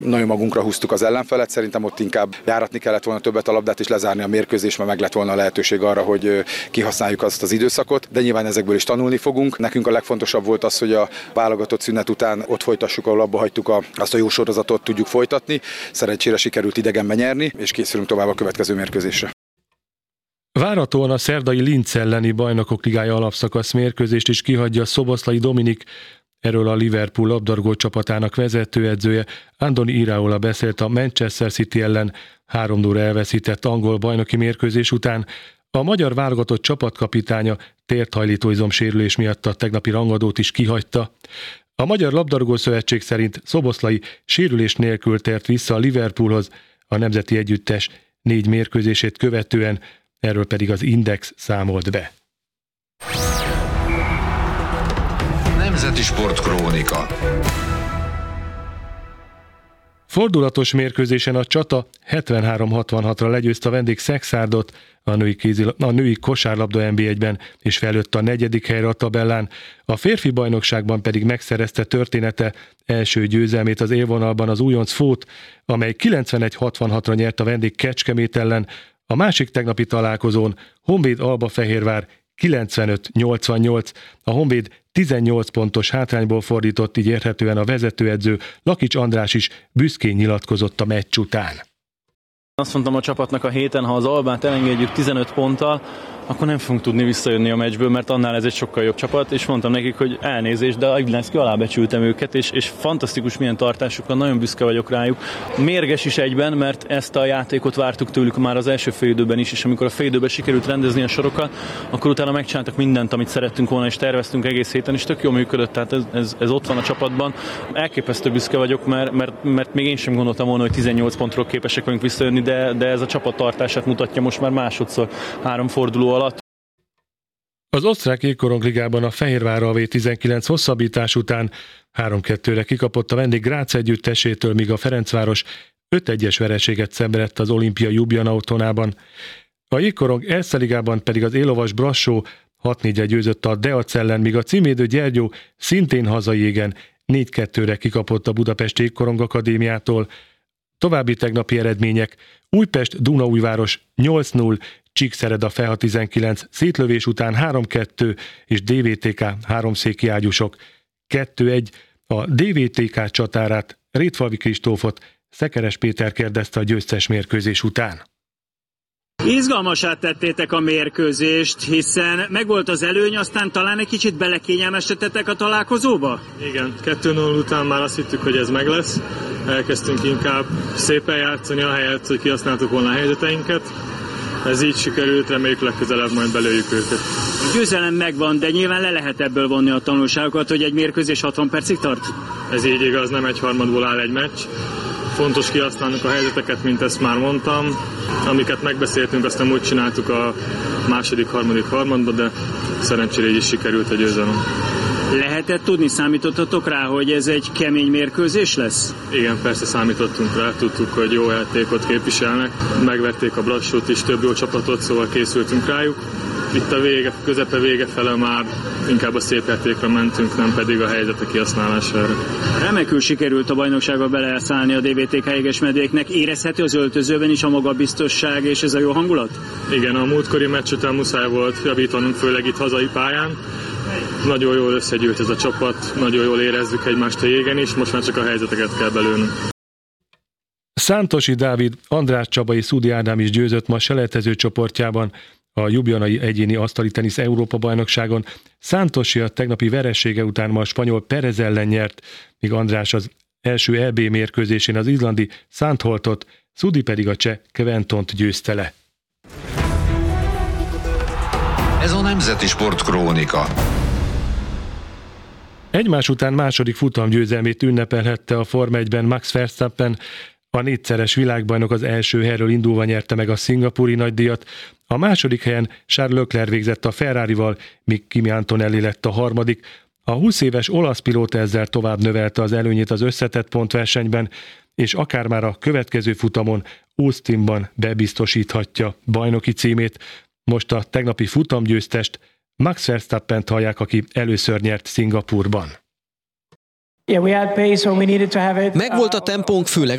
Nagyon magunkra húztuk az ellenfelet, szerintem ott inkább járatni kellett volna többet a labdát és lezárni a mérkőzést, mert meg lett volna a lehetőség arra, hogy kihasználjuk azt az időszakot, de nyilván ezekből is tanulni fogunk. Nekünk a legfontosabb volt az, hogy a válogatott szünet után ott folytassuk, ahol abba hagytuk azt a jó sorozatot tudjuk folytatni. Szerencsére sikerült idegenben nyerni, és készülünk tovább a következő mérkőzésre. Várhatóan a szerdai Linz elleni Bajnokok Ligája alapszakasz mérkőzést is kihagyja Szoboszlai Dominik. Erről a Liverpool labdarúgó csapatának vezetőedzője Andoni Iraola beszélt a Manchester City ellen 3-0 elveszített angol bajnoki mérkőzés után. A magyar válogatott csapatkapitánya térthajlítóizom sérülés miatt a tegnapi rangadót is kihagyta. A Magyar Labdarúgó Szövetség szerint Szoboszlai sérülés nélkül tért vissza a Liverpoolhoz, a nemzeti együttes 4 mérkőzését követően, erről pedig az Index számolt be. Nemzeti Sportkrónika. Fordulatos mérkőzésen a Csata 73-66-ra legyőzte a vendég Szexárdot a női kosárlabda NB1-ben, és fejlődött a 4. helyre a tabellán. A férfi bajnokságban pedig megszerezte története első győzelmét az élvonalban az újonc Fót, amely 91-66-ra nyert a vendég Kecskemét ellen. A másik tegnapi találkozón Honvéd Albafehérvár 95-88, a Honvéd 18 pontos hátrányból fordított, így érthetően a vezetőedző Lakics András is büszkén nyilatkozott a meccs után. Azt mondtam a csapatnak a héten, ha az Albát elengedjük 15 ponttal, akkor nem fogunk tudni visszajönni a meccsből, mert annál ez egy sokkal jobb csapat, és mondtam nekik, hogy elnézést, de Iglenszki alábecsültem őket, és fantasztikus milyen tartásuk van, nagyon büszke vagyok rájuk. Mérges is egyben, mert ezt a játékot vártuk tőlük már az első félidőben is, és amikor a félidőben sikerült rendezni a sorokat, akkor utána megcsináltak mindent, amit szerettünk volna, és terveztünk egész héten, és tök jól működött, tehát ez ott van a csapatban. Elképesztő büszke vagyok, mert még én sem gondoltam volna, hogy 18 pontról képesek vagyunk visszajönni, de ez a csapat tartását mutatja most már másodszor 3 forduló alatt. Az osztrák jégkorongligában a Fehérvár V19 hosszabbítás után 3-2-re kikapott a vendég Grác együttesétől, míg a Ferencváros 5-1-es vereséget szenvedett az Olimpia Ljubljana otthonában. A jégkorong Erste Ligában pedig az élovas Brassó 6-4-re győzött a Deac ellen, míg a címvédő Gyergyó szintén hazai jégen 4-2-re kikapott a Budapesti Jégkorong Akadémiától. További tegnapi eredmények: Újpest Dunaújváros 8-0, Csíkszereda Feha 19 szétlövés után 3-2 és DVTK 3 széki ágyúsok 2-1. A DVTK csatárát, Rétfalvi Kristófot Szekeres Péter kérdezte a győztes mérkőzés után. Izgalmassá tettétek a mérkőzést, hiszen megvolt az előny, aztán talán egy kicsit belekényelmesedtetek a találkozóba? Igen, 2-0 után már azt hittük, hogy ez meg lesz. Elkezdtünk inkább szépen játszani, ahelyett, hogy kihasználtuk volna a helyzeteinket. Ez így sikerült, reméljük legközelebb majd belőjük őket. A győzelem megvan, de nyilván le lehet ebből vonni a tanulságokat, hogy egy mérkőzés 60 percig tart? Ez így igaz, nem egy harmadból áll egy meccs. Fontos kihasználnunk a helyzeteket, mint ezt már mondtam. Amiket megbeszéltünk, aztán úgy csináltuk a második, harmadik harmadban, de szerencsére így is sikerült a győzelem. Lehetett tudni, számítottatok rá, hogy ez egy kemény mérkőzés lesz? Igen, persze számítottunk rá, tudtuk, hogy jó játékot képviselnek. Megverték a Brassót is, több jó csapatot, szóval készültünk rájuk. Itt a közepe vége fele már inkább a szép játékra mentünk, nem pedig a helyzetek kihasználására. Remekül sikerült a bajnokságba beleszállni a DVTK jegesmedvéknek. Érezhető az öltözőben is a magabiztosság és ez a jó hangulat? Igen, a múltkori meccs után muszáj volt javítanunk, főleg itt hazai pályán. Nagyon jól összegyűlt ez a csapat, nagyon jól érezzük egymást a jégen is, most már csak a helyzeteket kell belőnünk. Szántosi Dávid, András Csabai, Szúdi Ádám is győzött ma selejtező csoportjában a ljubljanai egyéni asztali tenisz Európa-bajnokságon. Szántosi a tegnapi veresége után ma a spanyol Perez ellen nyert, míg András az első EB mérkőzésén az izlandi Sandholtot, Szudi pedig a cseh Kventont győzte le. Ez a Nemzeti Sportkrónika. Egymás után második futamgyőzelmét ünnepelhette a Forma 1-ben Max Verstappen. A 4-szeres világbajnok az első helyről indulva nyerte meg a szingapúri nagydíjat. A második helyen Charles Leclerc végzett a Ferrarival, míg Kimi Antonelli lett a harmadik. A 20 éves olasz pilóta ezzel tovább növelte az előnyét az összetett pontversenyben, és akár már a következő futamon Austinban bebiztosíthatja bajnoki címét. Most a tegnapi futamgyőztest, Max Verstappent hallják, aki először nyert Szingapúrban. Megvolt a tempónk, főleg